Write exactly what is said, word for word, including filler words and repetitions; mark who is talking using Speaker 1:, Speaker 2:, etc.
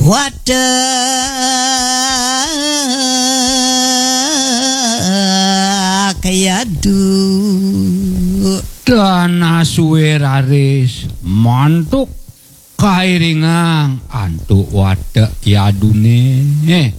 Speaker 1: wadah kayadu
Speaker 2: dana suwe raris mantuk kairingang antuk wadah kiadune